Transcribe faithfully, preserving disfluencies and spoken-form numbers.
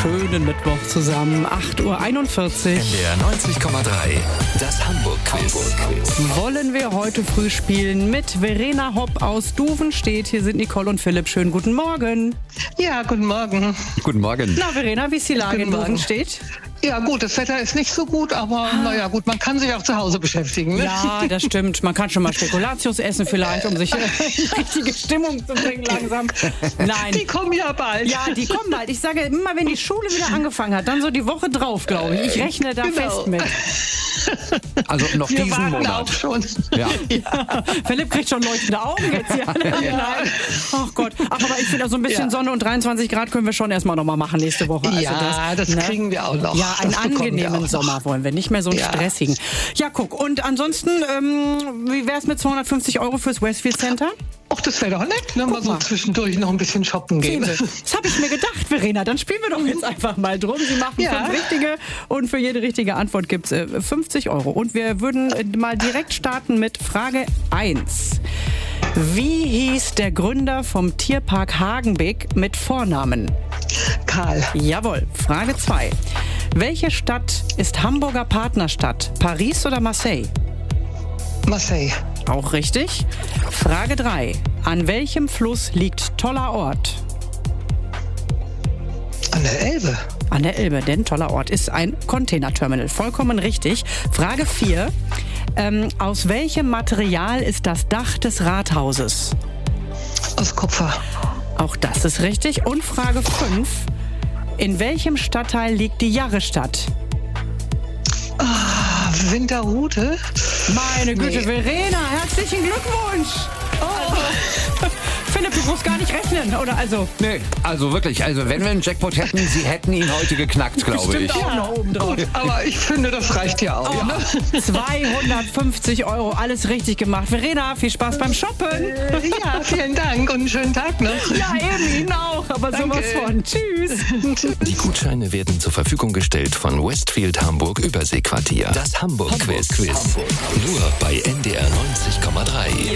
schönen Mittwoch zusammen. acht Uhr einundvierzig. N D R neunzig Komma drei. Das Hamburg-Quiz. Wollen wir heute früh spielen mit Verena Hopp aus Duvenstedt. Hier sind Nicole und Philipp. Schönen guten Morgen. Ja, guten Morgen. Guten Morgen. Na Verena, wie ist die Lage Guten in Morgen. Duvenstedt? Ja gut, das Wetter ist nicht so gut, aber naja gut, man kann sich auch zu Hause beschäftigen. Ne? Ja, das stimmt. Man kann schon mal Spekulatius essen vielleicht, um sich in die richtige Stimmung zu bringen langsam. Nein. Die kommen ja bald. Ja, die kommen bald. Ich sage immer, wenn die Schule wieder angefangen hat, dann so die Woche drauf, glaube ich. Ich rechne da Genau. fest mit. Also noch Wir diesen warten Monat. auch schon. Ja. Ja, Philipp kriegt schon leuchtende Augen jetzt hier. Nein. Ach Gott. Ach, aber ich finde, so ein bisschen Ja. Sonne und dreiundzwanzig Grad können wir schon erstmal noch mal machen nächste Woche. Also Ja, das, ne? kriegen wir auch noch. Ja, einen Das bekommen wir angenehmen auch noch. Sommer wollen wir, nicht mehr so einen Ja. stressigen. Ja, guck, und ansonsten, ähm, wie wär's mit zweihundertfünfzig Euro fürs Westfield Center? Ach, das wäre doch nett, ne? Mal so mal. zwischendurch noch ein bisschen shoppen gehen. Das habe ich mir gedacht, Verena. Dann spielen wir doch jetzt einfach mal drum. Sie machen Ja. fünf richtige und für jede richtige Antwort gibt's äh, fünfzig Euro. Und wir würden äh, mal direkt starten mit Frage eins. Wie hieß der Gründer vom Tierpark Hagenbeek mit Vornamen? Karl, Jawohl. Frage zwei. Welche Stadt ist Hamburger Partnerstadt? Paris oder Marseille? Marseille, Auch richtig. Frage drei. An welchem Fluss liegt Toller Ort? an der Elbe. An der Elbe, denn Toller Ort ist ein Containerterminal. Vollkommen richtig. Frage vier. Ähm, aus welchem Material ist das Dach des Rathauses? Aus Kupfer. Auch das ist richtig. Und Frage fünf. In welchem Stadtteil liegt die Jarrestadt? Ah, Winterhude. Meine Güte, Nee. Verena, herzlichen Glückwunsch! Oh. Philipp, du musst gar nicht rechnen, oder also? Nee, also wirklich, also wenn wir einen Jackpot hätten, sie hätten ihn heute geknackt, glaube ich. Bestimmt auch noch oben drauf. Gut, aber ich finde, das reicht ja auch. Oh, Ne? zweihundertfünfzig Euro, alles richtig gemacht. Verena, viel Spaß beim Shoppen. Äh, Ja, vielen Dank und einen schönen Tag noch. Ja, eben, Ihnen auch, aber Danke. sowas von. Tschüss. Die Gutscheine werden zur Verfügung gestellt von Westfield Hamburg Überseequartier. Das Hamburg-Quiz. Nur bei N D R neunzig Komma drei.